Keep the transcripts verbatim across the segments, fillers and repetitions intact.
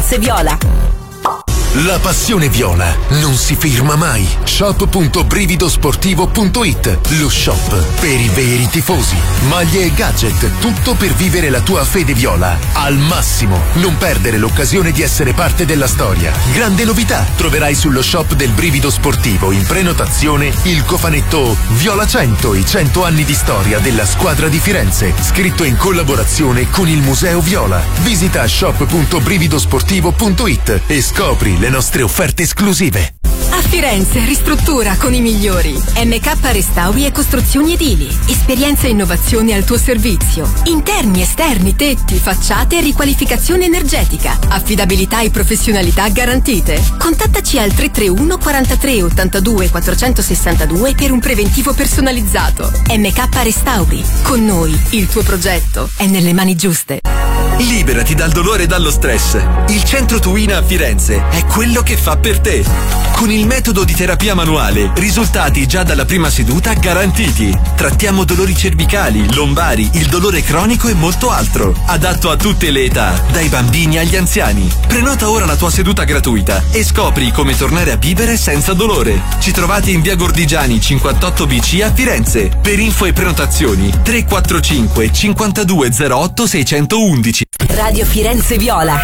Firenze Viola. La passione viola non si ferma mai. shop punto brividosportivo punto it, lo shop per i veri tifosi. Maglie e gadget, tutto per vivere la tua fede viola al massimo. Non perdere l'occasione di essere parte della storia. Grande novità, troverai sullo shop del Brivido Sportivo in prenotazione il cofanetto Viola cento, i cento anni di storia della squadra di Firenze, scritto in collaborazione con il Museo Viola. Visita shop punto brividosportivo punto it e scopri le nostre offerte esclusive. A Firenze ristruttura con i migliori. M K Restauri e Costruzioni Edili. Esperienza e innovazione al tuo servizio. Interni, esterni, tetti, facciate e riqualificazione energetica. Affidabilità e professionalità garantite. Contattaci al tre tre uno quarantatré ottantadue quattrocentosessantadue per un preventivo personalizzato. M K Restauri. Con noi il tuo progetto è nelle mani giuste. Liberati dal dolore e dallo stress. Il Centro Tuina a Firenze è quello che fa per te. Con il metodo di terapia manuale, risultati già dalla prima seduta garantiti. Trattiamo dolori cervicali, lombari, il dolore cronico e molto altro. Adatto a tutte le età, dai bambini agli anziani. Prenota ora la tua seduta gratuita e scopri come tornare a vivere senza dolore. Ci trovate in via Gordigiani cinquantotto B C a Firenze. Per info e prenotazioni tre quattro cinque cinquantadue zero otto seicentoundici. Radio Firenze Viola.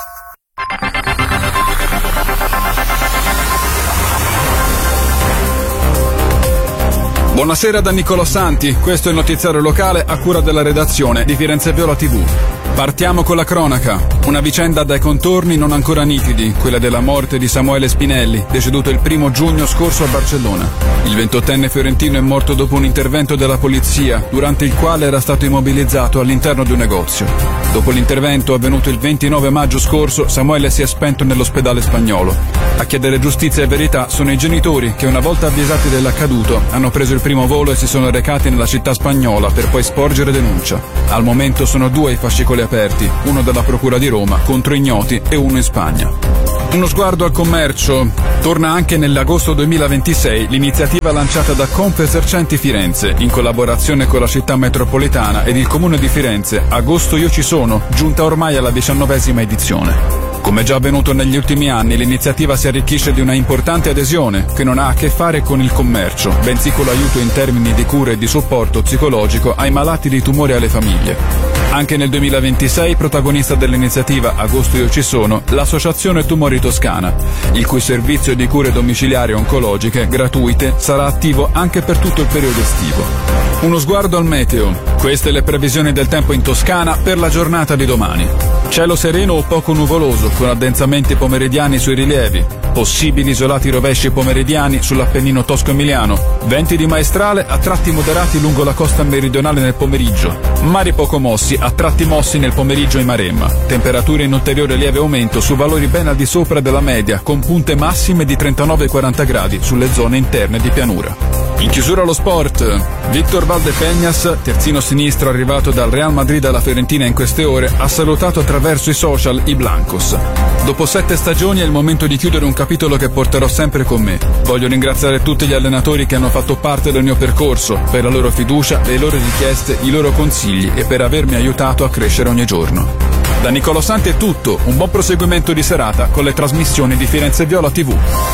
Buonasera da Nicolò Santi, questo è il notiziario locale a cura della redazione di Firenze Viola tivù. Partiamo con la cronaca. Una vicenda dai contorni non ancora nitidi, quella della morte di Samuele Spinelli, deceduto il primo giugno scorso a Barcellona. Il ventottenne fiorentino è morto dopo un intervento della polizia, durante il quale era stato immobilizzato all'interno di un negozio. Dopo l'intervento avvenuto il ventinove maggio scorso, Samuele si è spento nell'ospedale spagnolo. A chiedere giustizia e verità sono i genitori che, una volta avvisati dell'accaduto, hanno preso il primo volo e si sono recati nella città spagnola per poi sporgere denuncia. Al momento sono due i fascicoli aperti, uno dalla Procura di Roma contro ignoti e uno in Spagna. Uno sguardo al commercio. Torna anche nell'agosto duemilaventisei l'iniziativa lanciata da Confesercenti Firenze in collaborazione con la città metropolitana ed il comune di Firenze. Agosto io ci sono, giunta ormai alla diciannovesima edizione. Come già avvenuto negli ultimi anni, l'iniziativa si arricchisce di una importante adesione che non ha a che fare con il commercio, bensì con l'aiuto in termini di cura e di supporto psicologico ai malati di tumore e alle famiglie. Anche nel duemilaventisei, protagonista dell'iniziativa Agosto io ci sono, l'Associazione Tumori Toscana, il cui servizio di cure domiciliari oncologiche gratuite sarà attivo anche per tutto il periodo estivo. Uno sguardo al meteo. Queste le previsioni del tempo in Toscana per la giornata di domani. Cielo sereno o poco nuvoloso, con addensamenti pomeridiani sui rilievi. Possibili isolati rovesci pomeridiani sull'Appennino tosco-emiliano. Venti di maestrale a tratti moderati lungo la costa meridionale nel pomeriggio. Mari poco mossi, a tratti mossi nel pomeriggio in Maremma. Temperature in ulteriore lieve aumento su valori ben al di sopra della media, con punte massime di trentanove quaranta gradi sulle zone interne di pianura. In chiusura allo sport, Victor Valdepeñas, terzino sinistro arrivato dal Real Madrid alla Fiorentina in queste ore, ha salutato attraverso i social i Blancos. Dopo sette stagioni è il momento di chiudere un capitolo che porterò sempre con me. Voglio ringraziare tutti gli allenatori che hanno fatto parte del mio percorso, per la loro fiducia, le loro richieste, i loro consigli e per avermi aiutato a crescere ogni giorno. Da Nicolò Santi è tutto, un buon proseguimento di serata con le trasmissioni di Firenze Viola tivù.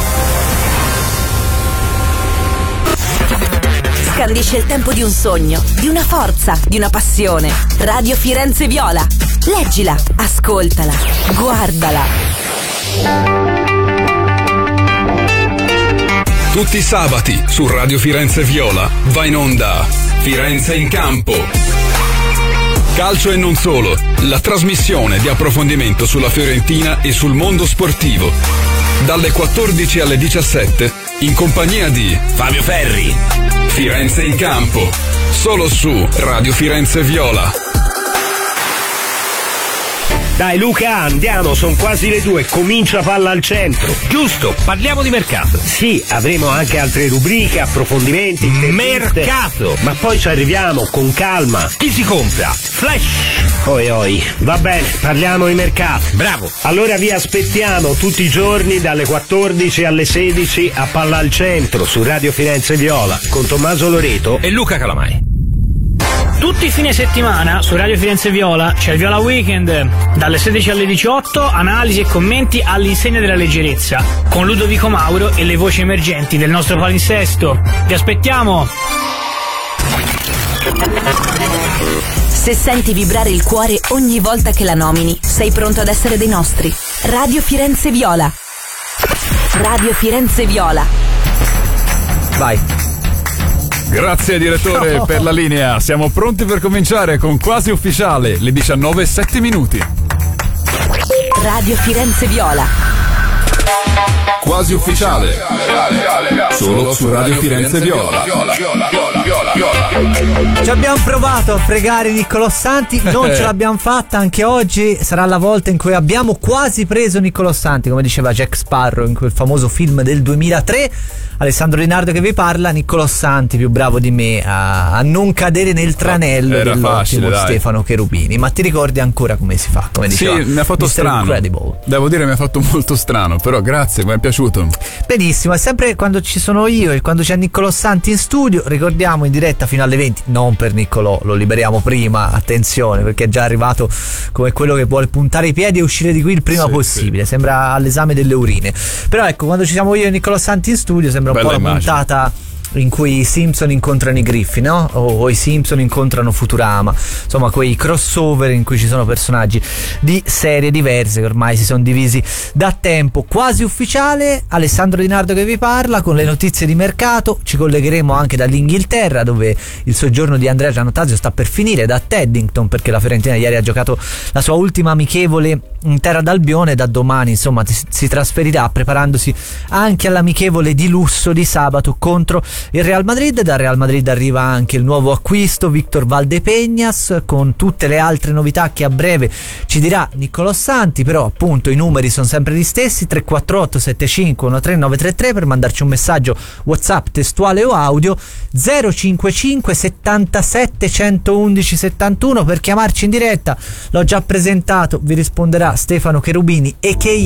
Scandisce il tempo di un sogno, di una forza, di una passione. Radio Firenze Viola. Leggila, ascoltala, guardala. Tutti i sabati su Radio Firenze Viola va in onda Firenze in campo. Calcio e non solo, la trasmissione di approfondimento sulla Fiorentina e sul mondo sportivo. Dalle quattordici alle diciassette in compagnia di Fabio Ferri. Firenze in campo, solo su Radio Firenze Viola. Dai Luca, andiamo, sono quasi le due, comincia Palla al Centro. Giusto, parliamo di mercato. Sì, avremo anche altre rubriche, approfondimenti. Mercato! Ma poi ci arriviamo, con calma. Chi si compra? Flash! Oi oi, va bene, parliamo di mercato. Bravo! Allora vi aspettiamo tutti i giorni dalle quattordici alle sedici a Palla al Centro su Radio Firenze Viola con Tommaso Loreto e Luca Calamai. Tutti i fine settimana su Radio Firenze Viola c'è il Viola Weekend, dalle sedici alle diciotto, analisi e commenti all'insegna della leggerezza, con Ludovico Mauro e le voci emergenti del nostro palinsesto. Vi aspettiamo! Se senti vibrare il cuore ogni volta che la nomini, sei pronto ad essere dei nostri. Radio Firenze Viola. Radio Firenze Viola. Vai. Grazie direttore per la linea. Siamo pronti per cominciare con Quasi Ufficiale, le diciannove e sette minuti. Radio Firenze Viola. Quasi Ufficiale. Solo su Radio Firenze Viola. Ci abbiamo provato a fregare Niccolò Santi, non ce l'abbiamo fatta. Anche oggi sarà la volta in cui abbiamo quasi preso Niccolò Santi, come diceva Jack Sparrow in quel famoso film del duemilatré. Alessandro Linardo che vi parla, Niccolò Santi più bravo di me a, a non cadere nel tranello Era dell'ottimo facile, dai. Stefano Cherubini. Ma ti ricordi ancora come si fa? Come diceva, sì, mi ha fatto mister strano. Incredible. Devo dire mi ha fatto molto strano, però grazie, mi è piaciuto. Benissimo, è sempre quando ci sono io e quando c'è Niccolò Santi in studio. Ricordiamo in diretta fino alle venti, non per Niccolò, lo liberiamo prima, attenzione, perché è già arrivato come quello che vuole puntare i piedi e uscire di qui il prima sì, possibile, sì. Sembra all'esame delle urine. Però ecco, quando ci siamo io e Niccolò Santi in studio sembra un Bella po' la immagine. puntata in cui i Simpson incontrano i Griffin, no? O, o i Simpson incontrano Futurama, insomma quei crossover in cui ci sono personaggi di serie diverse che ormai si sono divisi da tempo. Quasi ufficiale, Alessandro Linardo che vi parla con le notizie di mercato. Ci collegheremo anche dall'Inghilterra, dove il soggiorno di Andrea Giannottasio sta per finire, da Teddington, perché la Fiorentina ieri ha giocato la sua ultima amichevole in terra d'Albione. Da domani insomma si trasferirà, preparandosi anche all'amichevole di lusso di sabato contro il Real Madrid. Dal Real Madrid arriva anche il nuovo acquisto Victor Valdepeñas, con tutte le altre novità che a breve ci dirà Niccolò Santi. Però appunto i numeri sono sempre gli stessi: tre quattro otto sette cinque uno tre nove tre tre per mandarci un messaggio WhatsApp testuale o audio, zero cinque cinque settantasette centoundici settantuno per chiamarci in diretta. L'ho già presentato, vi risponderà Stefano Cherubini a k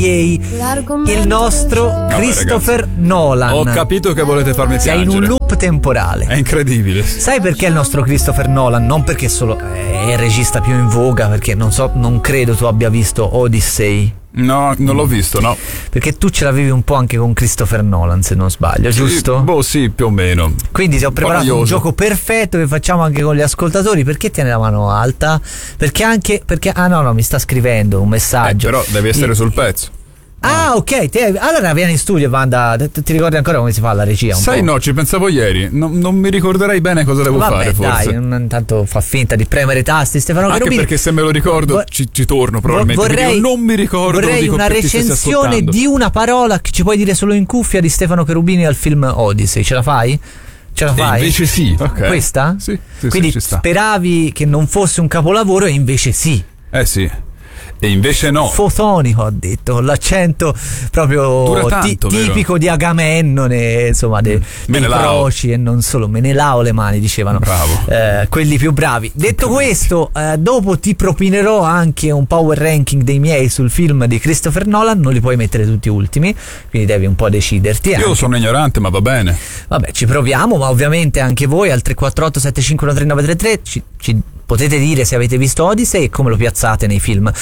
a il nostro Christopher ragazzi, Nolan. Ho capito che volete farmi Sei piangere. in un loop temporale. È incredibile. Sai perché il nostro Christopher Nolan? Non perché solo è il regista più in voga, perché non so, non credo tu abbia visto Odyssey. No, non l'ho visto, no. Perché tu ce l'avevi un po' anche con Christopher Nolan, se non sbaglio, giusto? Sì, boh, sì, più o meno. Quindi ti ho preparato Noioso. un gioco perfetto che facciamo anche con gli ascoltatori. Perché tieni la mano alta? Perché anche perché ah no no mi sta scrivendo un messaggio. Eh, però devi essere I, sul pezzo. Ah, ok, te, allora vieni in studio e Wanda, ti, ti ricordi ancora come si fa la regia? Un Sai, po'? no, ci pensavo ieri. Non, non mi ricorderei bene cosa devo Vabbè, fare, forse. dai, non- intanto fa finta di premere i tasti Stefano Anche Cherubini. perché se me lo ricordo Vo- ci, ci torno probabilmente. vorrei, Quindi io non mi ricordo. lo vorrei dico una per chi stesse recensione ascoltando. di una parola che ci puoi dire solo in cuffia di Stefano Cherubini al film Odyssey. Ce la fai? Ce la E fai? invece sì. Ok. Questa? Sì, sì, Quindi sì, ci sta. speravi che non fosse un capolavoro e invece sì. Eh sì. E invece no. Fotonico, ho detto, con l'accento proprio Dura ti- tanto, vero? tipico di Agamennone, insomma, de- dei Menelao. proci e non solo. Menelao le mani, dicevano. Bravo. Eh, quelli più bravi. Detto questo, eh, dopo ti propinerò anche un power ranking dei miei sul film di Christopher Nolan. Non li puoi mettere tutti ultimi, quindi devi un po' deciderti. Io anche. sono ignorante, ma va bene. Vabbè, ci proviamo, ma ovviamente anche voi al tre quattro otto sette cinque uno tre nove tre tre ci, ci potete dire se avete visto Odyssey e come lo piazzate nei film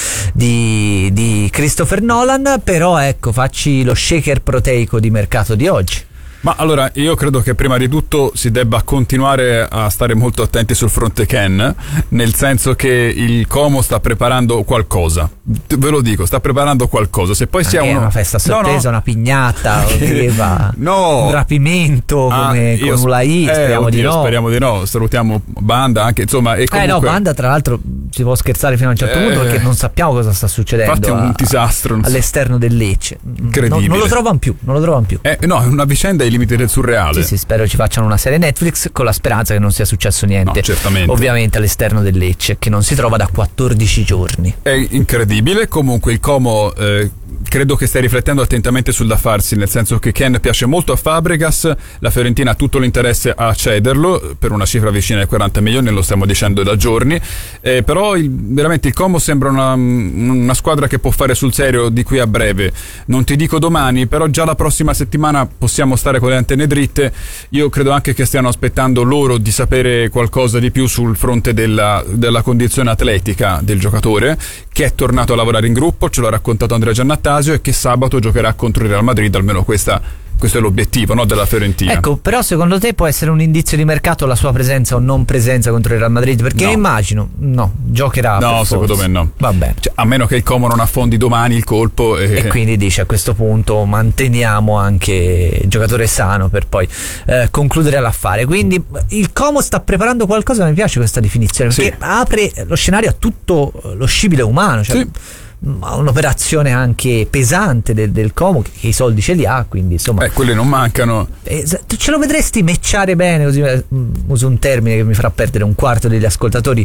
di, di Christopher Nolan. Però ecco, facci lo shaker proteico di mercato di oggi. Ma allora, io credo che prima di tutto si debba continuare a stare molto attenti sul fronte Ken, nel senso che il Como sta preparando qualcosa. Ve lo dico, sta preparando qualcosa. Se poi sia Anche uno... una festa a sorpresa, No, no. una pignata, aveva No. un rapimento Ah, come io con Ulai, eh, speriamo oddio, di no. Speriamo di no. Salutiamo Banda anche, insomma. E comunque, Eh no, Banda tra l'altro si può scherzare fino a un certo Eh, punto perché non sappiamo cosa sta succedendo. infatti è un a- disastro, non so. all'esterno del Lecce. Incredibile. Non, non lo trovano più, non lo trovano più. Eh, no, è una vicenda ai limiti del surreale. Sì, sì, spero ci facciano una serie Netflix con la speranza che non sia successo niente. No, certamente. Ovviamente all'esterno del Lecce, che non si trova da quattordici giorni. È incredibile. Comunque il Como eh, credo che stia riflettendo attentamente sul da farsi, nel senso che Ken piace molto a Fabregas, la Fiorentina ha tutto l'interesse a cederlo per una cifra vicina ai quaranta milioni, lo stiamo dicendo da giorni, eh, però il, veramente il Como sembra una, una squadra che può fare sul serio di qui a breve. Non ti dico domani, però già la prossima settimana possiamo stare con le antenne dritte. Io credo anche che stiano aspettando loro di sapere qualcosa di più sul fronte della, della condizione atletica del giocatore, che è tornato a lavorare in gruppo, ce l'ha raccontato Andrea Giannattasio, e che sabato giocherà contro il Real Madrid, almeno questa questo è l'obiettivo, no, della Fiorentina. Ecco, però secondo te può essere un indizio di mercato la sua presenza o non presenza contro il Real Madrid? Perché no. immagino, no, giocherà. No, secondo me no. Va bene. Cioè, a meno che il Como non affondi domani il colpo. E... e quindi dice a questo punto manteniamo anche il giocatore sano per poi eh, concludere l'affare. Quindi il Como sta preparando qualcosa, mi piace questa definizione, perché sì. apre lo scenario a tutto lo scibile umano, cioè sì. un'operazione anche pesante del, del Como, che, che i soldi ce li ha, quindi insomma eh, quelli non mancano. Eh, ce lo vedresti mecciare bene, così uso un termine che mi farà perdere un quarto degli ascoltatori.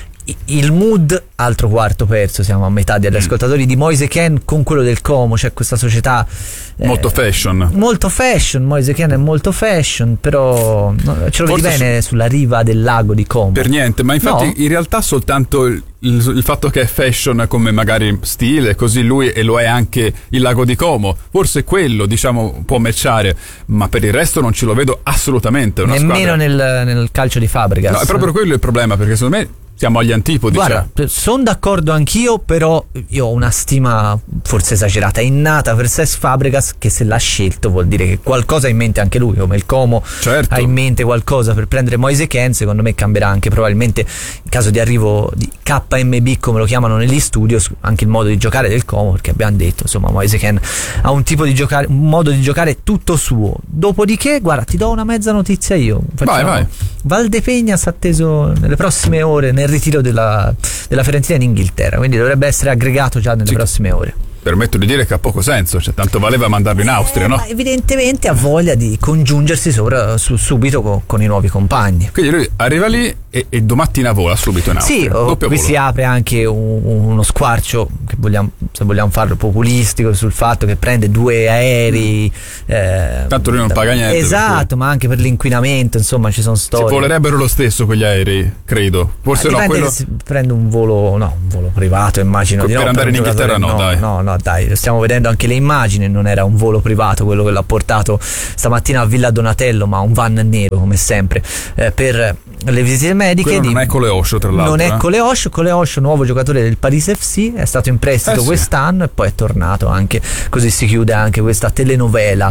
Il mood, altro quarto perso, siamo a metà degli ascoltatori, di Moise Kean con quello del Como, cioè questa società eh, molto fashion molto fashion Moise Kean è molto fashion, però no, ce lo vedi bene su... sulla riva del lago di Como. Per niente, ma infatti no? in realtà soltanto il, il, il fatto che è fashion come magari stile, così lui, e lo è anche il lago di Como, forse quello diciamo può matchare, ma per il resto non ce lo vedo assolutamente una nemmeno squadra... nel, nel calcio di Fabregas. No, è proprio quello il problema, perché secondo me siamo agli antipodi. Guarda, cioè. sono d'accordo anch'io, però io ho una stima forse esagerata, innata per Cesc Fabregas, che se l'ha scelto vuol dire che qualcosa ha in mente anche lui, come il Como certo. ha in mente qualcosa per prendere Moise Kean. Secondo me cambierà anche probabilmente in caso di arrivo di K M B, come lo chiamano negli studios, anche il modo di giocare del Como, perché abbiamo detto insomma Moise Kean ha un tipo di giocare, un modo di giocare tutto suo. Dopodiché guarda, ti do una mezza notizia io. Facciamo. Vai, vai. Valdepeñas atteso nelle prossime ore nel ritiro della, della Fiorentina in Inghilterra, quindi dovrebbe essere aggregato già nelle sì. prossime ore. Permetto di dire che ha poco senso, cioè tanto valeva mandarlo in Austria, eh, no? Ma evidentemente ha voglia di congiungersi sopra, su, subito con, con i nuovi compagni. Quindi lui arriva lì e, e domattina vola subito in Austria. Sì, oh, qui volo. Si apre anche un, uno squarcio, che vogliamo, se vogliamo farlo populistico, sul fatto che prende due aerei. Eh, tanto lui non paga niente. Esatto, ma anche per l'inquinamento, insomma ci sono storie. Si volerebbero lo stesso quegli aerei, credo. Forse ah, no, quello... prende un volo, no, un volo privato, immagino. Per di no, andare per in Inghilterra no, no, dai. No, no, dai, stiamo vedendo anche le immagini, non era un volo privato quello che l'ha portato stamattina a Villa Donatello, ma un van nero come sempre eh, per le visite mediche. Quello di... non è Coleosho, tra l'altro. Non è eh? Coleosho, Coleosho nuovo giocatore del Paris F C, è stato in prestito eh, quest'anno sì. e poi è tornato anche, così si chiude anche questa telenovela.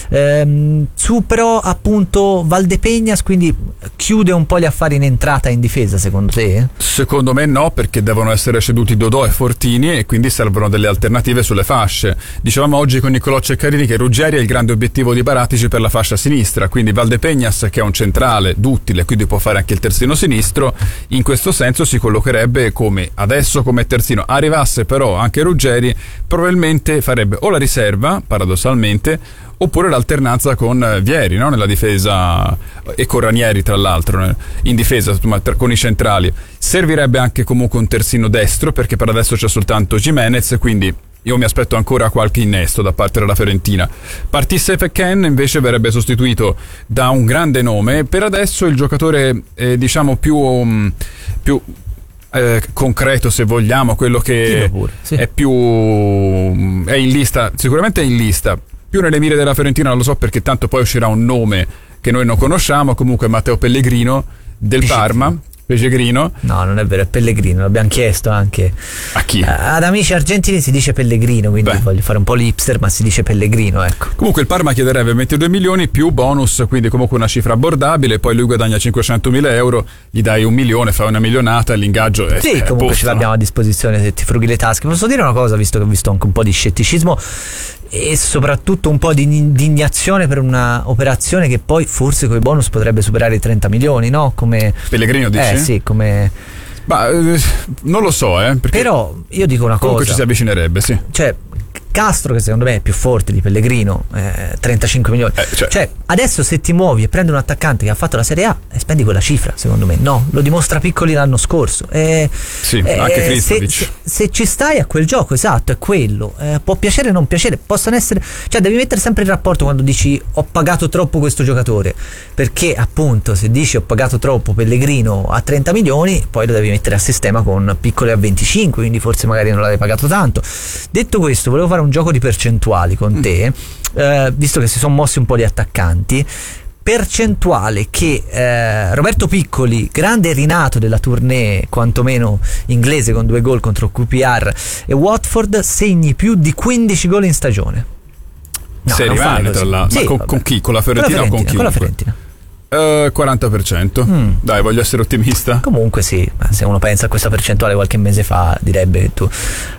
Ehm, su però appunto Valdepeñas, quindi chiude un po' gli affari in entrata e in difesa, secondo te? Secondo me no, perché devono essere ceduti Dodò e Fortini e quindi servono delle alternative sulle fasce. Dicevamo oggi con Niccolò Ceccarini che Ruggeri è il grande obiettivo di Paratici per la fascia sinistra, quindi Valdepeñas, che è un centrale duttile, quindi può fare anche il terzino sinistro, in questo senso si collocherebbe come adesso come terzino. Arrivasse però anche Ruggeri, probabilmente farebbe o la riserva, paradossalmente, oppure l'alternanza con Vieri, no? Nella difesa, e con Ranieri tra l'altro in difesa, insomma, con i centrali. Servirebbe anche comunque un terzino destro, perché per adesso c'è soltanto Gimenez, quindi io mi aspetto ancora qualche innesto da parte della Fiorentina. Partisse Kean invece verrebbe sostituito da un grande nome. Per adesso il giocatore eh, diciamo più um, più eh, concreto, se vogliamo, quello che pure, sì. è più è in lista, sicuramente è in lista, più nelle mire della Fiorentina, non lo so, perché tanto poi uscirà un nome che noi non conosciamo, comunque Matteo Pellegrino del Parma. Pellegrino? No, non è vero, è Pellegrino, l'abbiamo chiesto anche a chi? Ad amici argentini si dice Pellegrino, quindi Beh. voglio fare un po' l'hipster, ma si dice Pellegrino, ecco. Comunque il Parma chiederebbe ventidue milioni più bonus, quindi comunque una cifra abbordabile, poi lui guadagna cinquecentomila euro, gli dai un milione, fai una milionata, l'ingaggio è Sì, è comunque posto, ce l'abbiamo no? a disposizione se ti frughi le tasche. Posso dire una cosa, visto che ho visto anche un po' di scetticismo e soprattutto un po' di indignazione per una operazione che poi forse con i bonus potrebbe superare i trenta milioni, no? Come Pellegrino dici? Eh sì, come Ma eh, non lo so, eh, perché però io dico una comunque cosa, ci si avvicinerebbe, sì. Cioè Castro, che secondo me è più forte di Pellegrino, eh, trentacinque milioni. Eh, cioè. cioè, adesso se ti muovi e prendi un attaccante che ha fatto la Serie A e spendi quella cifra, secondo me, no, lo dimostra Piccoli l'anno scorso. Eh, sì, eh, anche se, se, se ci stai a quel gioco, esatto, è quello. Eh, può piacere o non piacere, possono essere, cioè devi mettere sempre il rapporto quando dici ho pagato troppo questo giocatore, perché appunto se dici ho pagato troppo Pellegrino a trenta milioni, poi lo devi mettere a sistema con Piccoli a venticinque, quindi forse magari non l'hai pagato tanto. Detto questo, volevo fare un gioco di percentuali con te, eh, visto che si sono mossi un po' gli attaccanti. Percentuale che eh, Roberto Piccoli, grande rinato della tournée quantomeno inglese con due gol contro Q P R e Watford, segni più di quindici gol in stagione. No, se rimane tra l'altro. Sì, ma con, con chi? Con la Fiorentina, con la Fiorentina o con chi? Con la Fiorentina. Uh, quaranta per cento. Mm. Dai, voglio essere ottimista. Comunque sì, se uno pensa a questa percentuale qualche mese fa direbbe che tu hai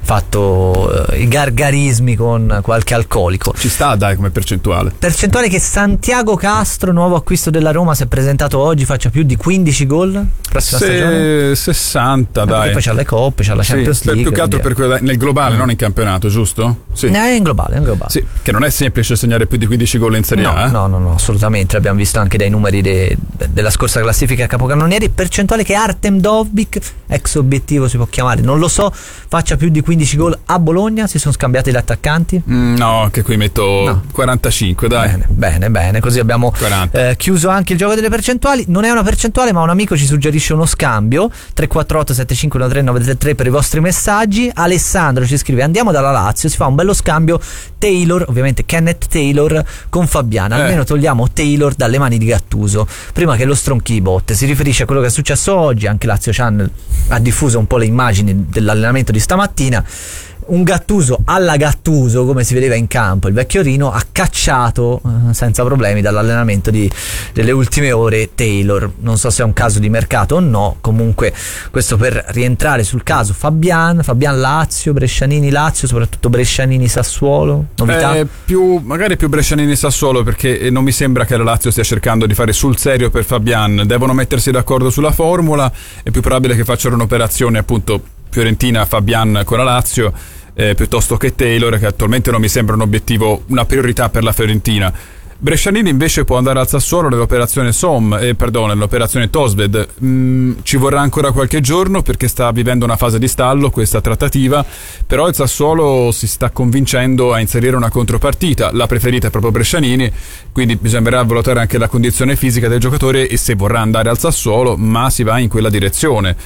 fatto uh, i gargarismi con qualche alcolico. Ci sta, dai, come percentuale. Percentuale che Santiago Castro, nuovo acquisto della Roma, si è presentato oggi, faccia più di quindici gol prossima Se... stagione? sessanta, eh, dai. Poi c'ha le coppe, c'ha la Champions sì, League. Più che altro per quella, nel globale, mm. non in campionato, giusto? Sì. No, è in globale, è in globale. Sì, che non è semplice segnare più di quindici gol in Serie no, A. Eh? No, no, no, assolutamente. L'abbiamo visto anche dai numeri de, de, della scorsa classifica a capocannonieri. Percentuale che Artem Dovbyk, ex obiettivo si può chiamare, non lo so, faccia più di quindici gol a Bologna. Si sono scambiati gli attaccanti? Mm, no, anche qui metto no. quarantacinque, dai. Bene, bene, bene. Così abbiamo eh, chiuso anche il gioco delle percentuali. Non è una percentuale, ma un amico ci suggerisce uno scambio. Tre quattro otto sette cinque uno tre nove tre tre per i vostri messaggi. Alessandro ci scrive: andiamo dalla Lazio, si fa un bello scambio Taylor, ovviamente Kenneth Taylor con Fabiana, almeno eh. togliamo Taylor dalle mani di Gattuso prima che lo stronchi di botte. Si riferisce a quello che è successo oggi. Anche Lazio Channel ha diffuso un po' le immagini dell'allenamento di stamattina. Un Gattuso alla Gattuso, come si vedeva in campo, il vecchio Rino ha cacciato eh, senza problemi dall'allenamento di, delle ultime ore Taylor. Non so se è un caso di mercato o no, comunque questo per rientrare sul caso Fabian, Fabian Lazio, Brescianini Lazio, soprattutto Brescianini Sassuolo, novità? Eh, più, magari più Brescianini Sassuolo, perché non mi sembra che la Lazio stia cercando di fare sul serio per Fabian. Devono mettersi d'accordo sulla formula, è più probabile che facciano un'operazione appunto Fiorentina Fabian con la Lazio eh, piuttosto che Taylor, che attualmente non mi sembra un obiettivo, una priorità per la Fiorentina. Brescianini invece può andare al Sassuolo nell'operazione Som, eh, perdone, nell'operazione Tosved. Mm, ci vorrà ancora qualche giorno perché sta vivendo una fase di stallo questa trattativa, però il Sassuolo si sta convincendo a inserire una contropartita. La preferita è proprio Brescianini, quindi bisognerà valutare anche la condizione fisica del giocatore e se vorrà andare al Sassuolo, ma si va in quella direzione.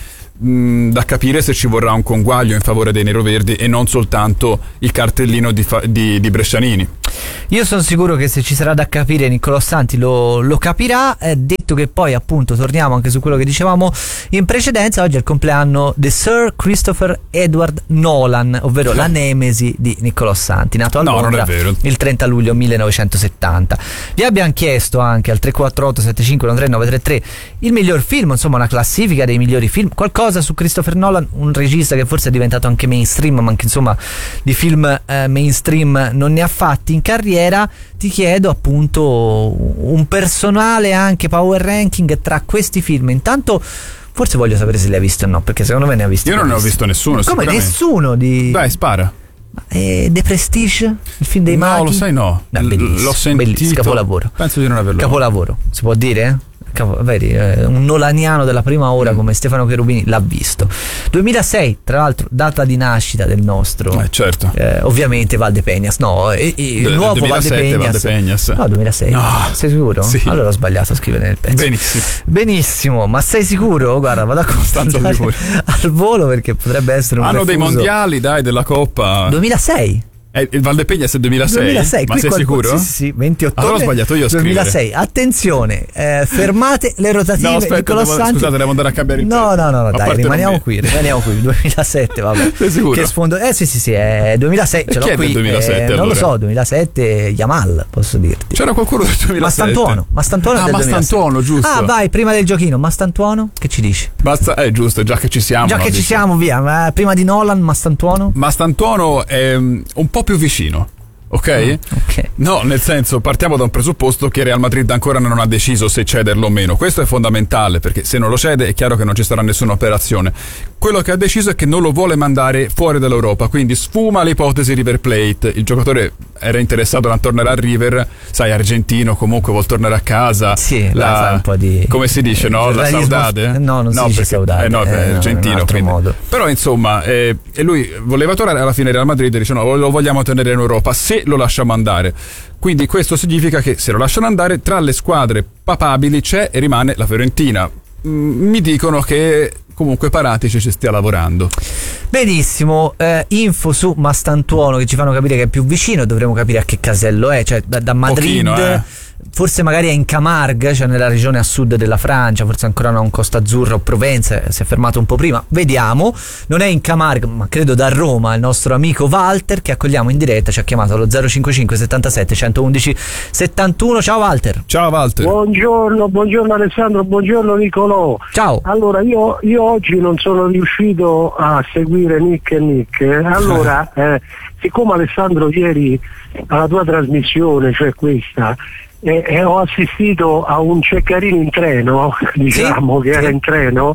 Da capire se ci vorrà un conguaglio in favore dei neroverdi e non soltanto il cartellino di, fa- di, di Brescianini. Io sono sicuro che se ci sarà da capire Niccolò Santi lo, lo capirà. Eh, detto che poi appunto torniamo anche su quello che dicevamo in precedenza, oggi è il compleanno di Sir Christopher Edward Nolan, ovvero la nemesi di Niccolò Santi, nato a no, Londra non è vero. il trenta luglio millenovecentosettanta. Vi abbiamo chiesto anche al tre quattro otto sette cinque uno tre nove tre tre il miglior film, insomma una classifica dei migliori film, qualcosa su Christopher Nolan, un regista che forse è diventato anche mainstream, ma anche insomma di film eh, mainstream non ne ha fatti in carriera. Ti chiedo appunto un personale anche power ranking tra questi film. Intanto forse voglio sapere se li hai visti o no, perché secondo me ne ha visti. Io non ne ho visto nessuno. Come nessuno di... Dai, spara. Eh, The Prestige, il film dei no, maghi? No, lo sai no. no bellissimo, l'ho sentito. Bellissimo, capolavoro. Penso di non averlo. Capolavoro, si può dire? Capo, vedi, eh, un nolaniano della prima ora mm. come Stefano Cherubini l'ha visto. duemilasei, tra l'altro, data di nascita del nostro. Eh, certo. Eh, ovviamente Valdepeñas. No, eh, il De, nuovo duemilasette, Valdepeñas. Valdepeñas. No, duemilasei. No. Sei sicuro? Sì. Allora ho sbagliato a scrivere nel pezzo. Benissimo. Benissimo, ma sei sicuro? Guarda, vado a constatare al volo perché potrebbe essere un hanno refuso. Dei mondiali, dai, della Coppa. duemilasei. Eh, il Valdepeñas è duemilasei? duemilasei, ma sei qualcuno, sicuro? Sì, sì, sì, venti ottobre. Allora ho sbagliato io a scrivere. duemilasei, attenzione, eh, fermate le rotative. No, aspetta, devo, scusate, devo andare a cambiare il No, no, no, no dai, rimaniamo me. qui, rimaniamo qui, duemilasette, vabbè. Sei sicuro? Che sfondo, eh sì sì sì, è duemilasei, ce l'ho chi è qui. Del duemilasette, eh, allora? Non lo so, duemilasette Yamal, posso dirti. C'era qualcuno del duemilasette. Mastantuono, Mastantuono Ah, del Mastantuono, giusto. Ah, vai, prima del giochino, Mastantuono, che ci dici? Basta, è eh, giusto, già che ci siamo. Già no, che ci diciamo. siamo, via, ma prima di Nolan, Mastantuono? Mastantuono è um, un po' più vicino. ok? Mm, ok. No, nel senso, partiamo da un presupposto che Real Madrid ancora non ha deciso se cederlo o meno. Questo è fondamentale, perché se non lo cede è chiaro che non ci sarà nessuna operazione. Quello che ha deciso è che non lo vuole mandare fuori dall'Europa, quindi sfuma l'ipotesi River Plate. Il giocatore era interessato a tornare a River, sai, argentino, comunque vuol tornare a casa. Sì, la, fa un po' di, come si dice, no? La saudade? No, non si no, dice perché, saudade, eh, no, è argentino, quindi. Modo. Però insomma, eh, e lui voleva tornare, alla fine Real Madrid dice no, lo vogliamo tenere in Europa se lo lasciamo andare. Quindi questo significa che se lo lasciano andare, tra le squadre papabili c'è e rimane la Fiorentina. Mm, mi dicono che comunque Paratici ci stia lavorando. Benissimo, eh, info su Mastantuono che ci fanno capire che è più vicino, dovremo capire a che casello è, cioè da, da Madrid. Pochino, eh. Forse magari è in Camargue, cioè nella regione a sud della Francia, forse ancora non Costa Azzurra o Provenza, si è fermato un po' prima, vediamo. Non è in Camargue, ma credo da Roma, il nostro amico Walter, che accogliamo in diretta, ci ha chiamato allo zero cinquantacinque settantasette centoudici settantuno. Ciao Walter. Ciao Walter. Buongiorno, buongiorno Alessandro, buongiorno Nicolò. Ciao. Allora io, io oggi non sono riuscito a seguire Nick e Nick, allora eh, siccome Alessandro ieri alla tua trasmissione, cioè questa, E, e ho assistito a un Ceccarini in treno, diciamo, sì, che era in treno,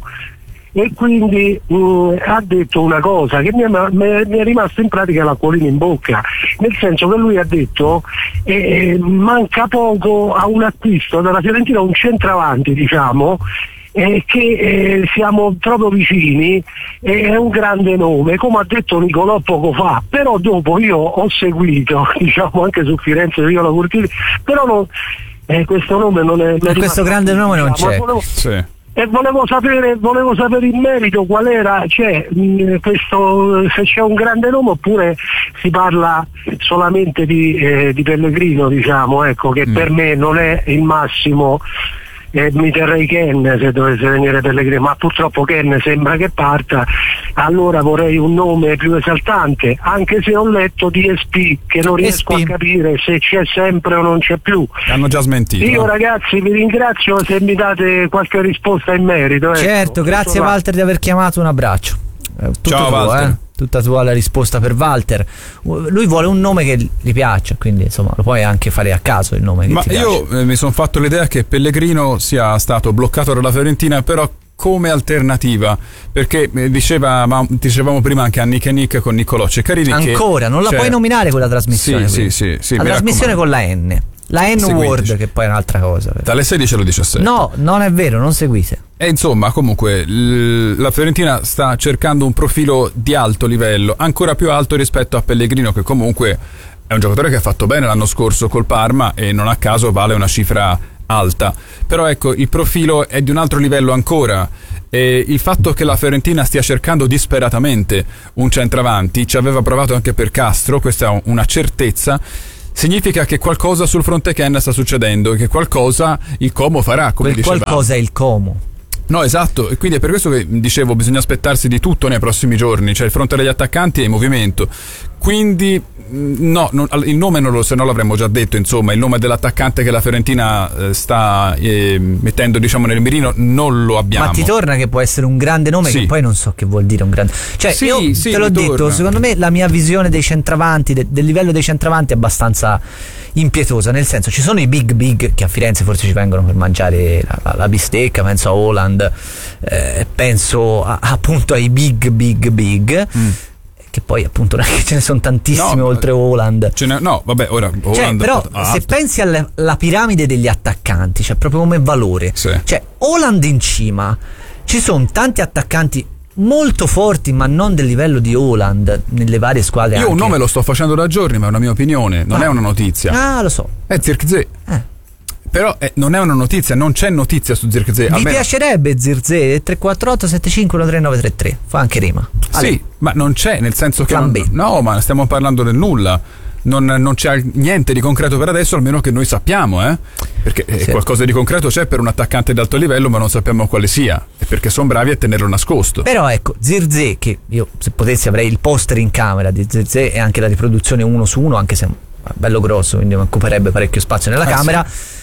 e quindi mh, ha detto una cosa che mi è, mi è rimasta in pratica l'acquolina in bocca, nel senso che lui ha detto eh, manca poco a un acquisto della Fiorentina, un centravanti, diciamo, eh, che eh, siamo proprio vicini, eh, è un grande nome, come ha detto Nicolò poco fa, però dopo io ho seguito, diciamo, anche su Firenze Viola Curtini, però non, eh, questo nome non è... Ma questo grande nome non c'è. Volevo, sì. E volevo sapere, volevo sapere in merito qual era, cioè, mh, questo, se c'è un grande nome oppure si parla solamente di, eh, di Pellegrino, diciamo, ecco, che mm. per me non è il massimo. Eh, mi terrei Ken se dovesse venire Pellegrino, ma purtroppo Ken sembra che parta, allora vorrei un nome più esaltante, anche se ho letto di S P che non riesco S P. a capire se c'è sempre o non c'è più. Hanno già smentito. Io ragazzi vi ringrazio se mi date qualche risposta in merito. Ecco. Certo, grazie Walter di aver chiamato, un abbraccio. Eh, tutto Ciao tuo, Walter. Eh? Tutta tua la risposta per Walter. Lui vuole un nome che gli piaccia, quindi insomma lo puoi anche fare a caso il nome che Ma ti piace. io eh, mi sono fatto l'idea che Pellegrino sia stato bloccato dalla Fiorentina, però come alternativa, perché eh, diceva, ma dicevamo prima anche a Nick e Nick con Niccolò Ceccarini ancora che, non la cioè, puoi nominare quella trasmissione, sì, sì, sì, sì, la trasmissione con la N, la N-word, che poi è un'altra cosa. Dalle sedici alle diciassette. No, non è vero, non seguite. E insomma, comunque, l- la Fiorentina sta cercando un profilo di alto livello, ancora più alto rispetto a Pellegrino, che comunque è un giocatore che ha fatto bene l'anno scorso col Parma e non a caso vale una cifra alta. Però ecco, il profilo è di un altro livello ancora. E il fatto che la Fiorentina stia cercando disperatamente un centravanti, ci aveva provato anche per Castro, questa è una certezza, significa che qualcosa sul fronte Ken sta succedendo e che qualcosa il Como farà, come Quel dicevamo. qualcosa è il Como. No, esatto, e quindi è per questo che dicevo bisogna aspettarsi di tutto nei prossimi giorni, cioè il fronte degli attaccanti è in movimento, quindi no, non, il nome non lo, se no l'avremmo già detto, insomma, il nome dell'attaccante che la Fiorentina eh, sta eh, mettendo, diciamo, nel mirino non lo abbiamo. Ma ti torna che può essere un grande nome, sì. Che poi non so che vuol dire un grande, cioè sì, io sì, te l'ho detto, torna. secondo me la mia visione dei centravanti, de, del livello dei centravanti è abbastanza impietosa, nel senso ci sono i big big che a Firenze forse ci vengono per mangiare la, la, la bistecca, penso a Haaland, eh, penso a, appunto ai big big big mm. che poi appunto non è che ce ne sono tantissime, no, oltre Haaland. Ce ne, no, vabbè, ora cioè, Haaland però ah, se pensi alla, alla piramide degli attaccanti, cioè proprio come valore, sì. Cioè Haaland in cima, ci sono tanti attaccanti molto forti ma non del livello di Haaland nelle varie squadre. Io anche. un nome lo sto facendo da giorni, ma è una mia opinione, non ah. è una notizia. Ah, lo so. È Zirkzee. Eh. Però eh, non è una notizia, non c'è notizia su Zirkzee. Mi almeno... piacerebbe Zirkzee, tre quattro otto sette cinque uno tre nove tre tre, fa anche rima. Ale. Sì, ma non c'è, nel senso che non, B. no, ma stiamo parlando del nulla. Non, non c'è niente di concreto per adesso, almeno che noi sappiamo, eh? Perché eh, sì. qualcosa di concreto c'è per un attaccante di alto livello, ma non sappiamo quale sia, e perché sono bravi a tenerlo nascosto. Però ecco, Zirkzee, che io se potessi avrei il poster in camera di Zirkzee e anche la riproduzione uno su uno, anche se è bello grosso, quindi mi occuperebbe parecchio spazio nella eh, camera. Sì.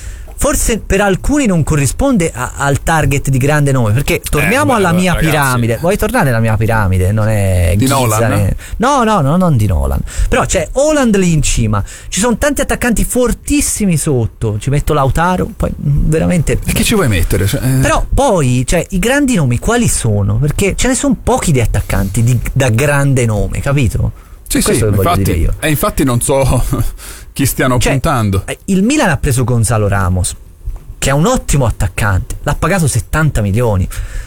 forse per alcuni non corrisponde a, al target di grande nome, perché torniamo Eh, beh, alla mia ragazzi. piramide. Vuoi tornare alla mia piramide? Non è Di Giza, Nolan? né- No, no, no, non di Nolan. Però c'è Haaland lì in cima. Ci sono tanti attaccanti fortissimi sotto. Ci metto Lautaro, poi mm, veramente. E che ci vuoi mettere? Cioè, eh, Però poi, cioè, i grandi nomi quali sono? Perché ce ne sono pochi di attaccanti di- da grande nome, capito? sì, sì, Questo che voglio dire infatti, io. e infatti non so chi stiano Cioè, puntando. eh, il Milan ha preso Gonzalo Ramos, che è un ottimo attaccante, l'ha pagato settanta milioni.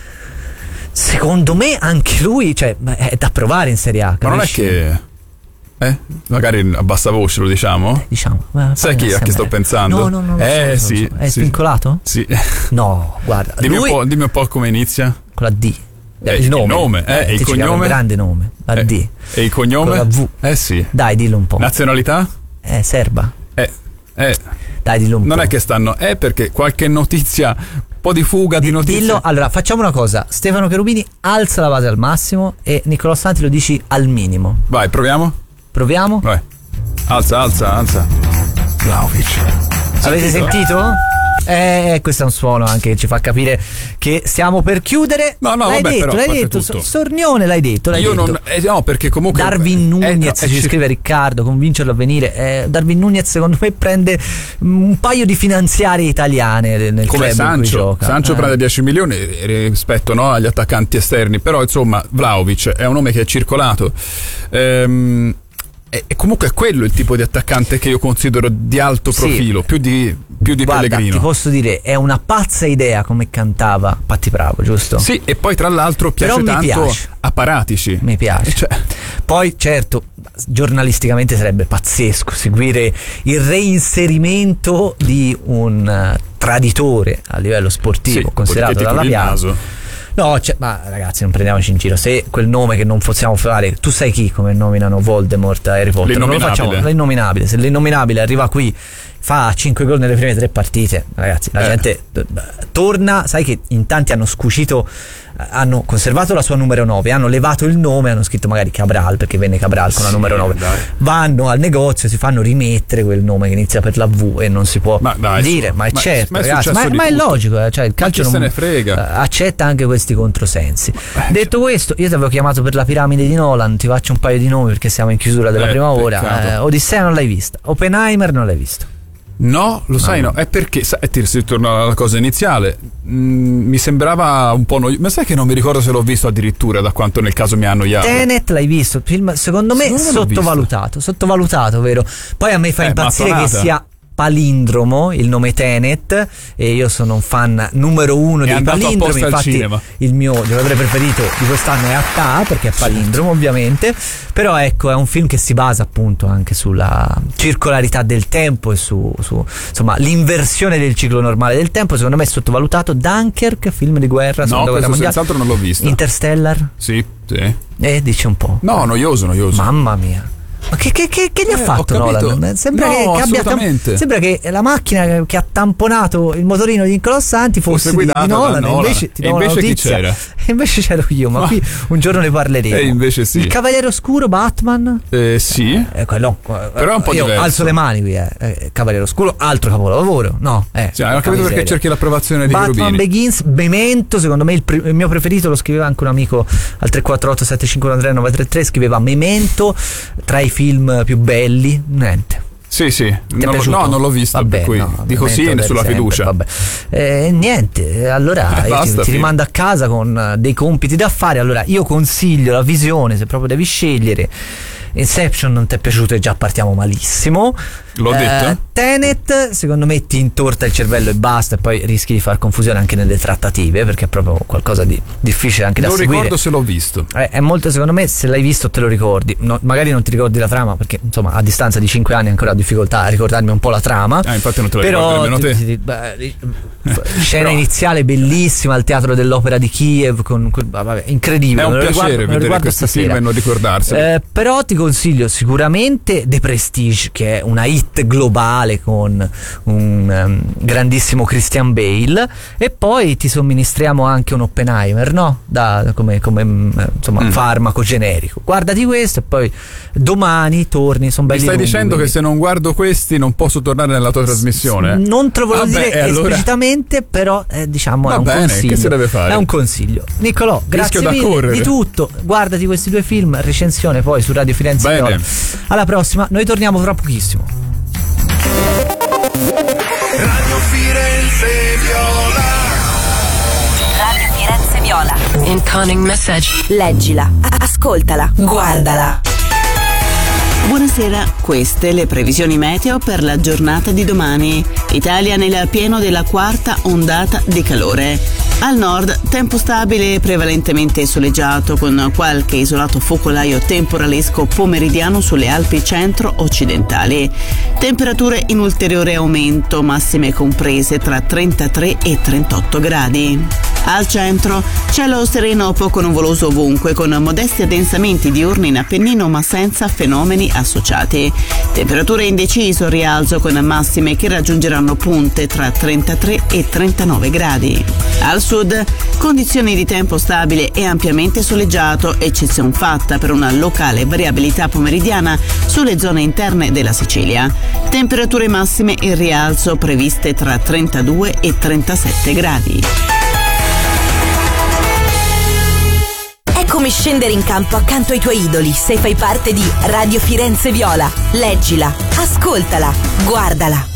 Secondo me anche lui, cioè, beh, è da provare in Serie A. Ma non è capisci? che... Eh? Magari a bassa voce lo diciamo? Diciamo. eh, Sai chi, a chi sto pensando? No, no, no. Eh, lo so, lo sì. so. È sì. svincolato? Sì. No, guarda. Dimmi, lui un po', dimmi un po' come inizia. con la D. Eh, il nome, eh, e il ti ci chiama cognome? un grande nome, la Eh, D. E il cognome? Con la V. Eh sì. Dai, dillo un po'. Nazionalità? Eh, serba. Eh, eh. Dai, dillo un Non po'. è che stanno... È perché qualche notizia... Un po' di fuga di notizie. Dillo, allora facciamo una cosa. Stefano Cherubini alza la base al massimo e Niccolò Santi lo dici al minimo. Vai, proviamo? Proviamo? Vai. Alza, alza, alza. Vlahovic. Avete sentito? Eh, questo è un suono anche che ci fa capire che stiamo per chiudere. No, no, l'hai vabbè, detto, però, l'hai a parte detto, tutto. Sornione l'hai detto, l'hai Io detto. non... Eh, no, perché comunque... Darwin Nunez eh, ci eh, scrive Riccardo, convincerlo a venire. Eh, Darwin Nunez secondo me prende un paio di finanziarie italiane nel come club in cui Sancho. gioca. Sancio Eh. prende dieci milioni rispetto, no, agli attaccanti esterni, però insomma Vlahovic è un nome che è circolato. Ehm, e, e comunque è quello il tipo di attaccante che io considero di alto Sì. profilo, più di, più di Guarda, Pellegrino. ti posso dire, è una pazza idea come cantava Patti Bravo, giusto? Sì, e poi tra l'altro piace Però mi tanto piace. a Paratici. Mi piace. Cioè, Poi certo, giornalisticamente sarebbe pazzesco seguire il reinserimento di un eh, traditore a livello sportivo sì, considerato poi ti dalla tiri il Piazza. naso. No, cioè, ma ragazzi, non prendiamoci in giro. Se quel nome che non possiamo fare, tu sai chi come nominano Voldemort a Harry Potter? Non lo facciamo, L'innominabile. l'innominabile. Se l'innominabile arriva qui, fa cinque gol nelle prime tre partite, ragazzi, la Eh. gente eh, torna. Sai che in tanti hanno scuscito, eh, hanno conservato la sua numero nove, hanno levato il nome, hanno scritto magari Cabral perché venne Cabral con la Sì, numero nove. dai. Vanno al negozio, si fanno rimettere quel nome che inizia per la V e non si può Ma dai, dire, su, ma è ma- certo, ma è ragazzi, successo ma, di ma è tutto. logico, eh, cioè il calcio chi non se ne frega? eh, accetta anche questi controsensi. Detto questo, io ti avevo chiamato per la piramide di Nolan, ti faccio un paio di nomi perché siamo in chiusura della Eh, prima peccato. ora. Eh, Odissea non l'hai vista, Oppenheimer non l'hai visto. No, lo sai, no, è perché sai, ti si torna alla cosa iniziale. Mm, mi sembrava un po' noioso, ma sai che non mi ricordo se l'ho visto addirittura, da quanto nel caso mi ha annoiato. Tenet l'hai visto? Film secondo me Secondo me l'ho sottovalutato, sottovalutato, vero? Poi a me fa Eh, impazzire che mattonata. sia palindromo il nome Tenet e io sono un fan numero uno È dei andato palindromi, apposta al infatti cinema. il mio giocatore preferito di quest'anno è Atta perché è palindromo ovviamente, però ecco è un film che si basa appunto anche sulla circolarità del tempo e su, su insomma l'inversione del ciclo normale del tempo. Secondo me è sottovalutato. Dunkirk, film di guerra, No, seconda guerra questo mondiale. senz'altro non l'ho visto. Interstellar, Sì, sì. eh dici un po'. No, noioso, noioso. Mamma mia. Ma che, che, che, che gli ha Eh, fatto ho capito. Nolan? Sembra, No, che, che abbia tam- assolutamente. sembra che la macchina che ha tamponato il motorino di Niccolò Santi fosse, Fosse di, di guidata da Nolan, e Nolan. invece ti E do una invece chi notizia. c'era? E invece c'ero io, ma, Ma- qui un giorno ne parleremo. E invece sì. Il Cavaliere Oscuro, Batman. Eh, sì. Eh, quello, Però è un po' io diverso. alzo le mani qui, eh. Eh, Cavaliere Oscuro, altro capolavoro. No, eh. Sì, ho capito perché cerchi l'approvazione di Batman Cherubini. Begins, Memento, secondo me il, pri- il mio preferito, lo scriveva anche un amico al tre quattro otto sette cinque uno tre nove tre tre, scriveva Memento tra i film più belli, niente. Sì, sì. Ti è Non, piaciuto? no, non l'ho visto, Vabbè, per cui no, dico sì Memento per sulla sempre, fiducia. vabbè. Eh, niente, allora Eh, io basta, ti, ti fine. rimando a casa con eh, dei compiti da fare. Allora io consiglio la visione, se proprio devi scegliere. Inception non ti è piaciuto e già partiamo malissimo. L'ho Eh, detto? Tenet secondo me ti intorta il cervello e basta, e poi rischi di far confusione anche nelle trattative perché è proprio qualcosa di difficile anche da Non seguire. ricordo se l'ho visto. Eh, è molto, secondo me, se l'hai visto te lo ricordi. No, magari non ti ricordi la trama perché insomma a distanza di cinque anni ancora ho difficoltà a ricordarmi un po' la trama. Ah, infatti non te la Però ricordi nemmeno te. ti- ti- beh, di- scena Però- iniziale bellissima al teatro dell'opera di Kiev con quel, vabbè, incredibile. È un me lo piacere riguardo- me lo vedere riguardo questi stasera. film e non ricordarseli. Eh, però ti consiglio sicuramente The Prestige, che è una hit globale con un um, grandissimo Christian Bale, e poi ti somministriamo anche un Oppenheimer, no? Da, come, come insomma mm. farmaco generico. Guardati questo e poi domani torni, sono belli. Mi stai lunghi, dicendo quindi. che se non guardo questi non posso tornare nella tua trasmissione? Non te lo volevo Vabbè, dire allora... esplicitamente, però eh, diciamo Va è un bene, consiglio. che si deve fare? È un consiglio. Niccolò, grazie da mille correre. di tutto. Guardati questi due film, recensione poi su Radio Firenze Bene. Viola. Alla prossima, noi torniamo tra pochissimo. Radio Firenze Viola. Radio Firenze Viola. Incoming message. Leggila, ascoltala, guardala. Buonasera, queste le previsioni meteo per la giornata di domani. Italia nel pieno della quarta ondata di calore. Al nord tempo stabile e prevalentemente soleggiato, con qualche isolato focolaio temporalesco pomeridiano sulle Alpi centro-occidentali. Temperature in ulteriore aumento, massime comprese tra trentatré e trentotto gradi. Al centro cielo sereno poco nuvoloso ovunque, con modesti addensamenti diurni in Appennino ma senza fenomeni associati. Temperature in deciso rialzo, con massime che raggiungeranno punte tra trentatré e trentanove gradi. Al sud condizioni di tempo stabile e ampiamente soleggiato, eccezion fatta per una locale variabilità pomeridiana sulle zone interne della Sicilia. Temperature massime in rialzo previste tra trentadue e trentasette gradi. È come scendere in campo accanto ai tuoi idoli se fai parte di Radio Firenze Viola. Leggila, ascoltala, guardala.